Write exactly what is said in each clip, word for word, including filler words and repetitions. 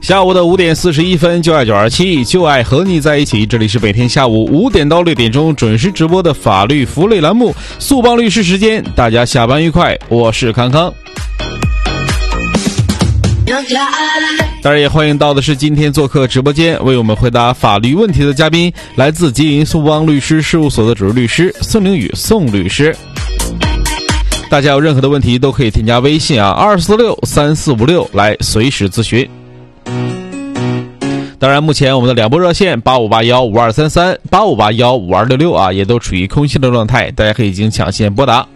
下午的五点四十一分，就爱九二七，就爱和你在一起。这里是每天下午五点到六点钟准时直播的法律福利栏目速帮律师时间，大家下班愉快，我是康康。当然也欢迎到的是今天做客直播间为我们回答法律问题的嘉宾，来自吉林速帮律师事务所的主任律师孙凌宇宋律师。大家有任何的问题都可以添加微信啊二四六三四五六来随时咨询。当然目前我们的两拨热线八五八一五二三三 八五八一五二六六啊也都处于空心的状态，大家可以进行抢先拨打。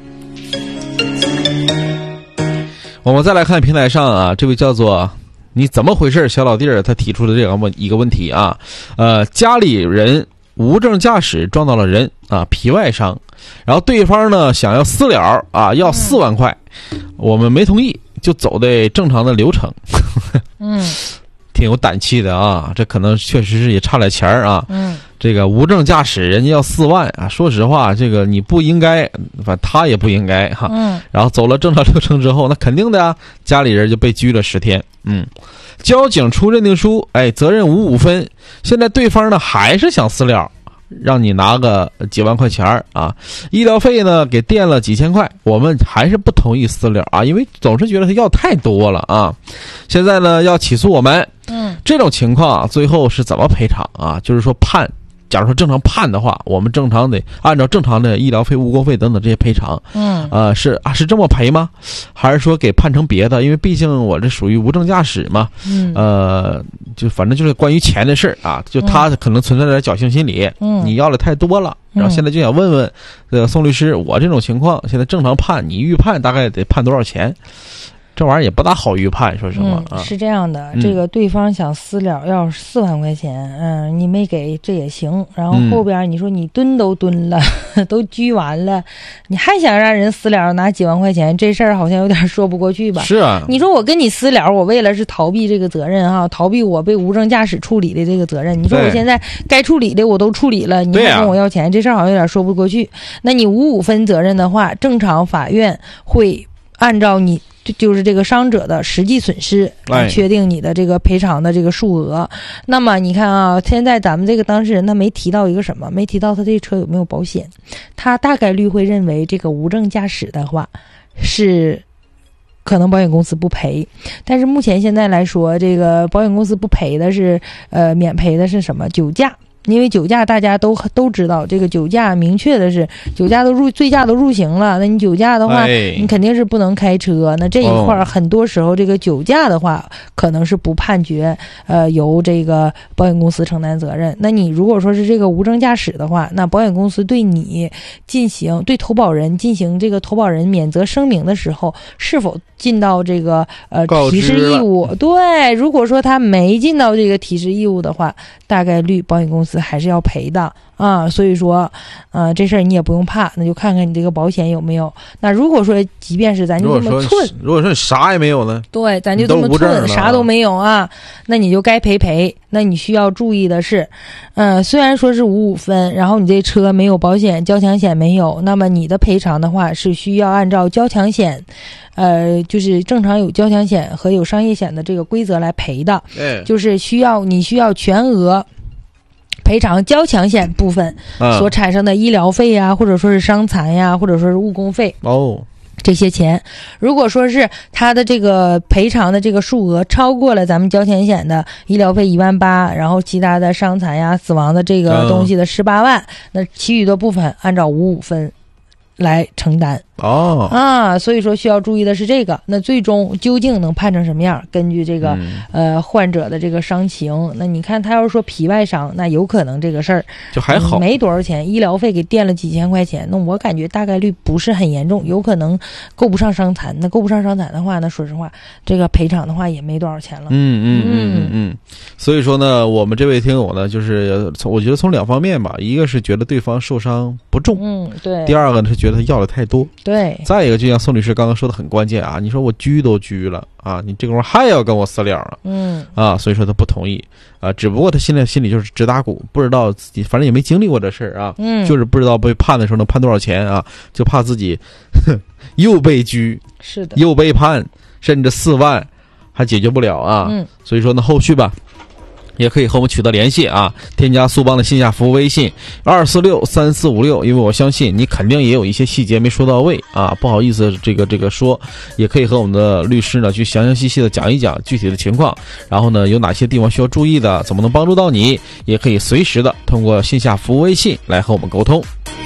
我们再来看平台上啊，这位叫做你怎么回事小老弟儿，他提出的这样问一个问题啊，呃，家里人无证驾驶撞到了人啊，皮外伤，然后对方呢想要私了啊，要四万块，我们没同意，就走的正常的流程。嗯，挺有胆气的啊，这可能确实是也差点钱啊。嗯，这个无证驾驶人家要四万啊，说实话，这个你不应该，反正他也不应该哈。嗯，然后走了正常流程之后，那肯定的啊，家里人就被拘了十天。嗯，交警出认定书，哎，责任五五分。现在对方呢还是想私了，让你拿个几万块钱啊，医疗费呢给垫了几千块，我们还是不同意私了啊，因为总是觉得他要太多了啊。现在呢要起诉我们，嗯，这种情况啊，最后是怎么赔偿啊？就是说判，假如说正常判的话，我们正常得按照正常的医疗费、误工费等等这些赔偿，嗯，呃，是啊，是这么赔吗？还是说给判成别的？因为毕竟我这属于无证驾驶嘛，嗯，呃，就反正就是关于钱的事儿啊，就他可能存在点侥幸心理，嗯，你要的太多了，然后现在就想问问，呃，宋律师，我这种情况现在正常判，你预判大概得判多少钱？这玩意儿也不大好预判，说实话、 嗯、是这样的、嗯、这个对方想私了要四万块钱，嗯，你没给这也行，然后后边你说你蹲都蹲了、嗯、都拘完了，你还想让人私了拿几万块钱，这事儿好像有点说不过去吧？ 是啊， 你说我跟你私了，我为了是逃避这个责任啊，逃避我被无证驾驶处理的这个责任，你说我现在该处理的我都处理了，你还跟我要钱、啊、这事儿好像有点说不过去。那你五五分责任的话，正常法院会按照你就是这个伤者的实际损失来确定你的这个赔偿的这个数额、哎、那么你看啊，现在咱们这个当事人他没提到一个什么，没提到他这车有没有保险，他大概率会认为这个无证驾驶的话是可能保险公司不赔，但是目前现在来说，这个保险公司不赔的是呃免赔的是什么？酒驾。因为酒驾大家都都知道，这个酒驾明确的是酒驾都入醉驾都入刑了，那你酒驾的话、哎、你肯定是不能开车，那这一块、哦、很多时候这个酒驾的话可能是不判决呃由这个保险公司承担责任。那你如果说是这个无证驾驶的话，那保险公司对你进行对投保人进行这个投保人免责声明的时候，是否尽到这个呃提示义务，对，如果说他没尽到这个提示义务的话，大概率保险公司还是要赔的啊，所以说，呃，这事儿你也不用怕，那就看看你这个保险有没有。那如果说，即便是咱就这么寸， 如果说你啥也没有呢， 对，咱就这么寸，啥都没有啊，那你就该赔赔。那你需要注意的是，呃，虽然说是五五分，然后你这车没有保险，交强险没有，那么你的赔偿的话是需要按照交强险，呃，就是正常有交强险和有商业险的这个规则来赔的， 哎、 就是需要你需要全额赔偿交强险部分所产生的医疗费呀、啊，或者说是伤残呀，或者说是误工费哦，这些钱，如果说是他的这个赔偿的这个数额超过了咱们交强险的医疗费一万八，然后其他的伤残呀、死亡的这个东西的十八万、嗯，那其余的部分按照五五分来承担。哦啊，所以说需要注意的是这个。那最终究竟能判成什么样？根据这个、嗯、呃患者的这个伤情，那你看他要是说皮外伤，那有可能这个事儿就还好、嗯， 没多少钱，医疗费给垫了几千块钱，那我感觉大概率不是很严重，有可能够不上伤残。那够不上伤残的话，那说实话，这个赔偿的话也没多少钱了。 嗯嗯嗯嗯嗯。所以说呢，我们这位听友呢，就是从我觉得从两方面吧，一个是觉得对方受伤不重， 嗯对。 第二个呢是觉得他要的太多。 对， 再一个就像宋律师刚刚说的很关键啊，你说我拘都拘了啊，你这个人还要跟我私了啊，嗯啊，所以说他不同意啊，只不过他现在心里就是直打鼓，不知道自己，反正也没经历过这事儿啊，嗯，就是不知道被判的时候能判多少钱啊，就怕自己又被拘， 是的， 又被判，甚至四万还解决不了啊。 嗯， 所以说呢，后续吧。也可以和我们取得联系啊，添加苏邦的线下服务微信二四六三四五六，因为我相信你肯定也有一些细节没说到位啊，不好意思这个这个说，也可以和我们的律师呢去详详细细的讲一讲具体的情况，然后呢有哪些地方需要注意的，怎么能帮助到你，也可以随时的通过线下服务微信来和我们沟通。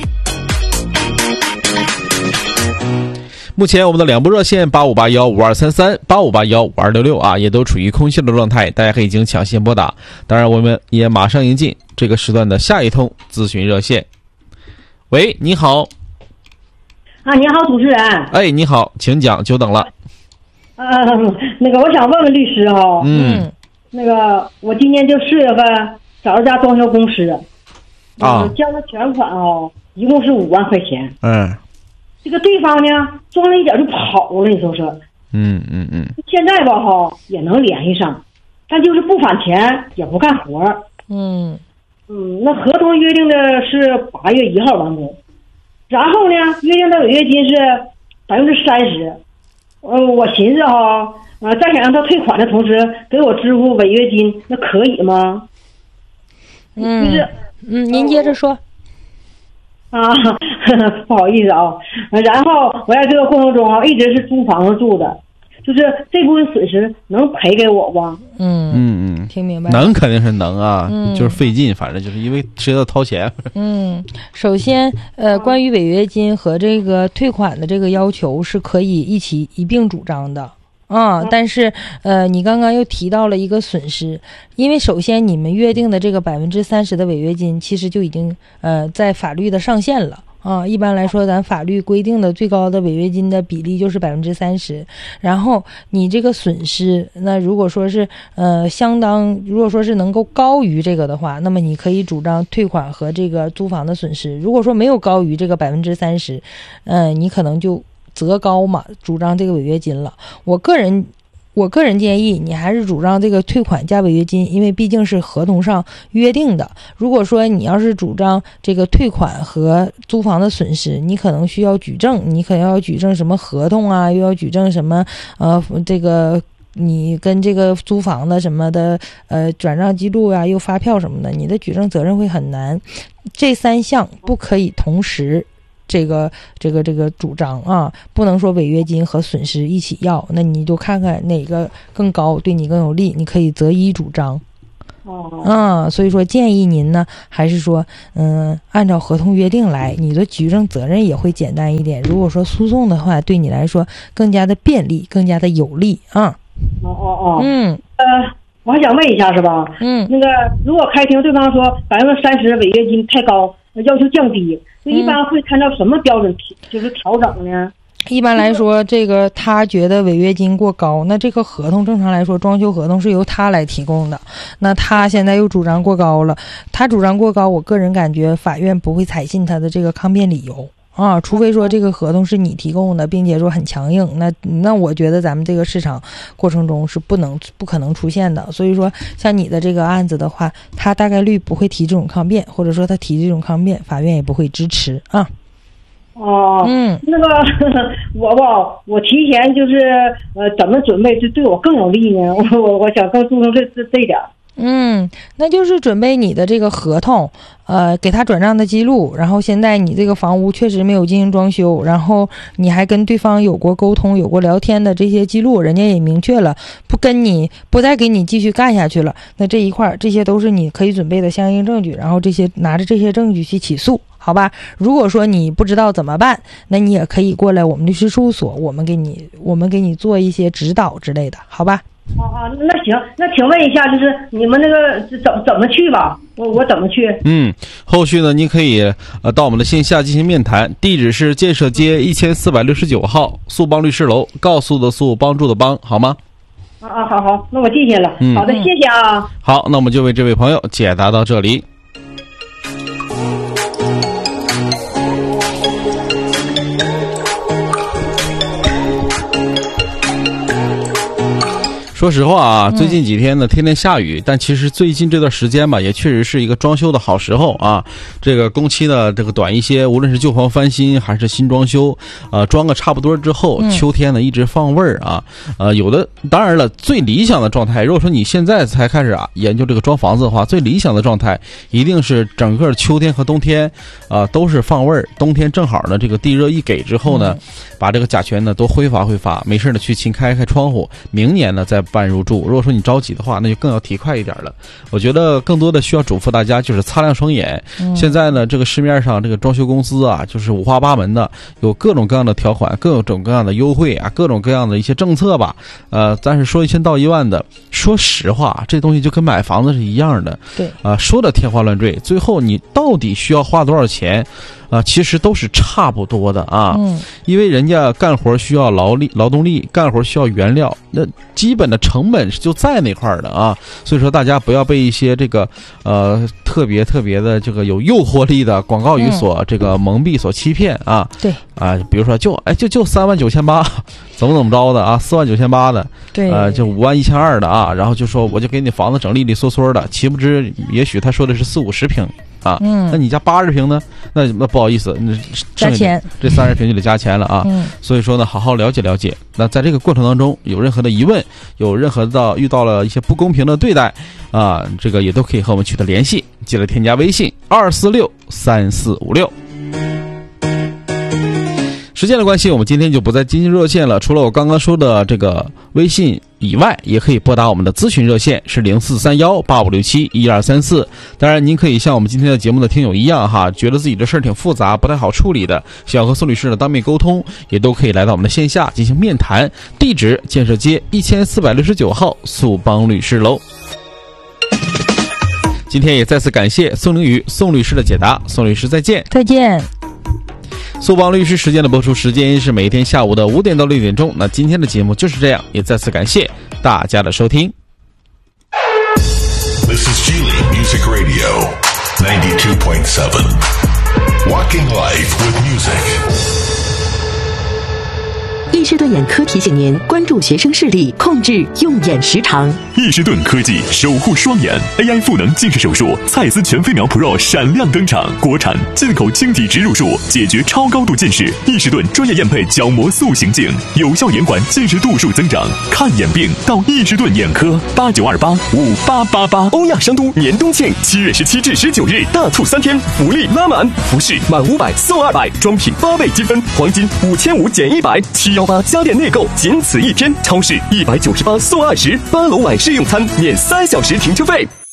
目前我们的两部热线八五八幺五二三三、八五八幺五二六六啊，也都处于空闲的状态，大家可以经抢先拨打。当然，我们也马上迎进这个时段的下一通咨询热线。喂，你好。 啊，你好，主持人。 哎，你好，请讲，久等了。 呃，那个，我想问问律师哈、哦。 嗯。 那个，我今年就四月份找了家装修公司， 啊， 交了全款哦，一共是五万块钱。 嗯。 这个对方呢，装了一点就跑了，你说说。 嗯嗯嗯。 现在吧哈也能联系上，但就是不返钱，也不干活。 嗯嗯，那合同约定的是八月一号完工，然后呢，约定的违约金是百分之三十。呃，我寻思哈，呃，在想让他退款的同时给我支付违约金，那可以吗？ 嗯， 就是嗯，您接着说。 啊，呵呵不好意思啊，然后我在这个过程中啊，一直是租房子住的，就是这部分损失能赔给我吗？ 嗯嗯嗯， 听明白。 能肯定是能啊， 嗯、 就是费劲，反正就是因为谁要掏钱。 嗯，首先，呃，关于违约金和这个退款的这个要求是可以一起一并主张的。啊，但是呃，你刚刚又提到了一个损失，因为首先你们约定的这个百分之三十的违约金，其实就已经呃在法律的上限了啊。一般来说，咱法律规定的最高的违约金的比例就是百分之三十。然后你这个损失，那如果说是呃相当，如果说是能够高于这个的话，那么你可以主张退款和这个租房的损失。如果说没有高于这个百分之三十，嗯，你可能就责高嘛，主张这个违约金了。我个人，我个人建议你还是主张这个退款加违约金，因为毕竟是合同上约定的。如果说你要是主张这个退款和租房的损失，你可能需要举证，你可能要举证什么合同啊，又要举证什么呃这个你跟这个租房的什么的呃转账记录啊，又发票什么的，你的举证责任会很难。这三项不可以同时。这个这个这个主张啊，不能说违约金和损失一起要，那你就看看哪个更高，对你更有利，你可以择一主张。 哦， 啊，所以说建议您呢，还是说，嗯，按照合同约定来，你的举证责任也会简单一点。如果说诉讼的话，对你来说更加的便利，更加的有利啊。 哦哦哦， 嗯， 呃，我还想问一下，是吧？ 嗯， 那个如果开庭对方说百分之三十违约金太高，要求降低。那一般会参照什么标准就是调整呢？ 一般来说，这个他觉得违约金过高，那这个合同正常来说，装修合同是由他来提供的。那他现在又主张过高了，他主张过高，我个人感觉法院不会采信他的这个抗辩理由啊，除非说这个合同是你提供的，并且说很强硬，那那我觉得咱们这个市场过程中是不能不可能出现的。所以说，像你的这个案子的话，他大概率不会提这种抗辩，或者说他提这种抗辩，法院也不会支持啊。 哦， 嗯， 那个我吧，我提前就是呃，怎么准备就对我更有利呢？我我我想更注重这这这一点。 嗯，那就是准备你的这个合同，呃，给他转账的记录，然后现在你这个房屋确实没有进行装修，然后你还跟对方有过沟通、有过聊天的这些记录，人家也明确了不跟你不再给你继续干下去了。那这一块这些都是你可以准备的相应证据，然后这些拿着这些证据去起诉。好吧，如果说你不知道怎么办，那你也可以过来我们律师事务所，我们给你我们给你做一些指导之类的，好吧？ 啊啊，那行，那请问一下，就是你们那个怎怎么去吧？我我怎么去？ 嗯，后续呢，你可以呃到我们的线下进行面谈，地址是建设街一千四百六十九号速邦律师楼，告诉的速，帮助的帮，好吗？ 啊啊，好好，那我记下了。 嗯， 好的，谢谢啊。 好，那我们就为这位朋友解答到这里。 说实话啊，最近几天呢，天天下雨，但其实最近这段时间吧，也确实是一个装修的好时候啊。这个工期呢，这个短一些，无论是旧房翻新还是新装修，呃，装个差不多之后，秋天呢一直放味儿啊。呃，有的当然了，最理想的状态，如果说你现在才开始啊研究这个装房子的话，最理想的状态一定是整个秋天和冬天啊、呃、都是放味儿，冬天正好呢这个地热一给之后呢，把这个甲醛呢都挥发挥发，没事呢去勤开开窗户，明年呢再搬入住。如果说你着急的话，那就更要提快一点了。我觉得更多的需要嘱咐大家就是擦亮双眼。嗯、现在呢，这个市面上这个装修公司啊，就是五花八门的，有各种各样的条款，各种各样的优惠啊，各种各样的一些政策吧。呃，但是说一千道一万的，说实话，这东西就跟买房子是一样的。 对啊、呃，说的天花乱坠，最后你到底需要花多少钱？啊，其实都是差不多的啊，嗯，因为人家干活需要劳力、劳动力，干活需要原料，那基本的成本就在那块儿的啊。所以说，大家不要被一些这个呃特别特别的这个有诱惑力的广告语所、嗯、这个蒙蔽、所欺骗啊。 对啊，比如说就哎就就三万九千八，怎么怎么着的啊，四万九千八的， 对， 呃就五万一千二的啊，然后就说我就给你房子整利利索索的，岂不知也许他说的是四五十平。啊，嗯，那你家八十平呢？那那不好意思，那加钱， 这三十平就得加钱了啊。 嗯， 所以说呢，好好了解了解。那在这个过程当中，有任何的疑问，有任何的遇到了一些不公平的对待啊，这个也都可以和我们取得联系。记得添加微信二四六三四五六。时间的关系，我们今天就不再接听热线了。除了我刚刚说的这个微信以外，也可以拨打我们的咨询热线，是零四三幺八五六七一二三四。当然，您可以像我们今天的节目的听友一样哈，觉得自己的事儿挺复杂，不太好处理的，想要和宋律师的当面沟通，也都可以来到我们的线下进行面谈。地址：建设街一千四百六十九号速邦律师楼。今天也再次感谢宋凌宇宋律师的解答，宋律师再见。 再见。 速邦律师时间的播出时间是每天下午的五点到六点钟。那今天的节目就是这样，也再次感谢大家的收听。 This is Geely Music Radio ninety-two point seven. Walking Life with Music. 易士顿眼科提醒您关注学生视力，控制用眼时长。 易士顿科技守护双眼 A I 赋能近视手术，蔡司全飞秒 Pro 闪亮登场，国产进口晶体植入术，解决超高度近视。易士顿专业验配角膜塑形镜，有效延缓近视度数增长。看眼病到易士顿眼科，八九二八五八八八。 欧亚商都年冬庆，七月十七至十九日大促三天，福利拉满，服饰满五百送二百，装品八倍积分，黄金五千五减一百，七幺八家电内购仅此一天，超市一百九十八送二十，八楼买试用餐免三小时停车费。